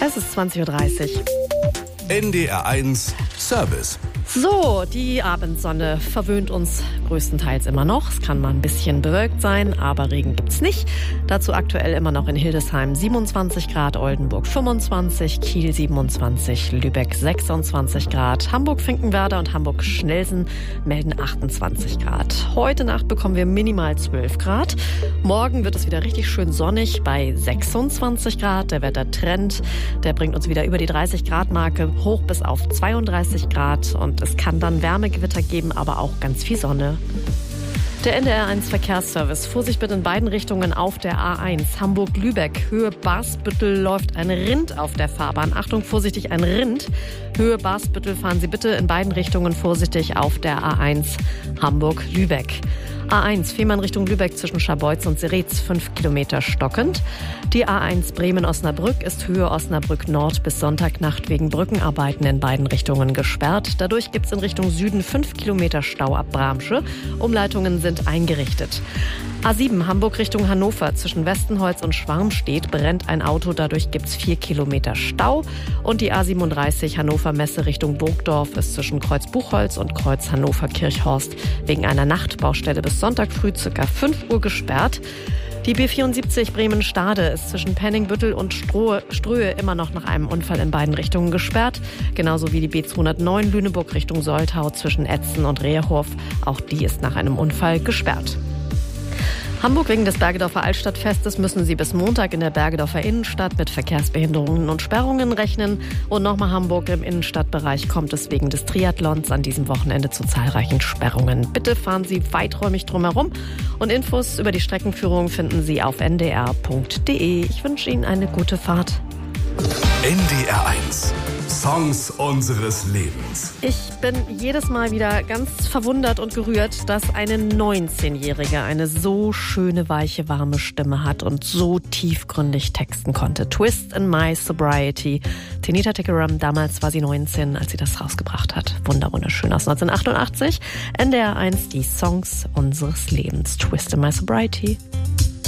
Es ist 20:30 Uhr. NDR1 Service. So, die Abendsonne verwöhnt uns größtenteils immer noch. Es kann mal ein bisschen bewölkt sein, aber Regen gibt's nicht. Dazu aktuell immer noch in Hildesheim 27 Grad, Oldenburg 25, Kiel 27, Lübeck 26 Grad, Hamburg-Finkenwerder und Hamburg-Schnelsen melden 28 Grad. Heute Nacht bekommen wir minimal 12 Grad. Morgen wird es wieder richtig schön sonnig bei 26 Grad. Der Wettertrend, der bringt uns wieder über die 30 Grad Marke hoch bis auf 32 Grad und es kann dann Wärmegewitter geben, aber auch ganz viel Sonne. Der NDR1 Verkehrsservice. Vorsicht bitte in beiden Richtungen auf der A1. Hamburg-Lübeck, Höhe Barsbüttel läuft ein Rind auf der Fahrbahn. Achtung, vorsichtig, ein Rind. Höhe Barsbüttel fahren Sie bitte in beiden Richtungen vorsichtig auf der A1 Hamburg-Lübeck. A1 Fehmarn Richtung Lübeck zwischen Scharbeutz und Seretz 5 Kilometer stockend. Die A1 Bremen-Osnabrück ist Höhe Osnabrück Nord bis Sonntagnacht wegen Brückenarbeiten in beiden Richtungen gesperrt. Dadurch gibt es in Richtung Süden 5 Kilometer Stau ab Bramsche. Umleitungen sind eingerichtet. A7 Hamburg Richtung Hannover zwischen Westenholz und Schwarmstedt brennt ein Auto, dadurch gibt es 4 Kilometer Stau. Und die A37 Hannover Messe Richtung Burgdorf ist zwischen Kreuz Buchholz und Kreuz Hannover Kirchhorst wegen einer Nachtbaustelle bis Sonntag früh ca. 5 Uhr gesperrt. Die B74 Bremen-Stade ist zwischen Penningbüttel und Ströhe immer noch nach einem Unfall in beiden Richtungen gesperrt. Genauso wie die B209 Lüneburg Richtung Soltau zwischen Etzen und Reherhof. Auch die ist nach einem Unfall gesperrt. Hamburg wegen des Bergedorfer Altstadtfestes müssen Sie bis Montag in der Bergedorfer Innenstadt mit Verkehrsbehinderungen und Sperrungen rechnen. Und nochmal Hamburg im Innenstadtbereich kommt es wegen des Triathlons an diesem Wochenende zu zahlreichen Sperrungen. Bitte fahren Sie weiträumig drumherum. Und Infos über die Streckenführung finden Sie auf ndr.de. Ich wünsche Ihnen eine gute Fahrt. NDR1 Songs unseres Lebens. Ich bin jedes Mal wieder ganz verwundert und gerührt, dass eine 19-Jährige eine so schöne, weiche, warme Stimme hat und so tiefgründig texten konnte. Twist in My Sobriety. Tinita Tikaram, damals war sie 19, als sie das rausgebracht hat. Wunderschön aus 1988. NDR1, die Songs unseres Lebens. Twist in My Sobriety.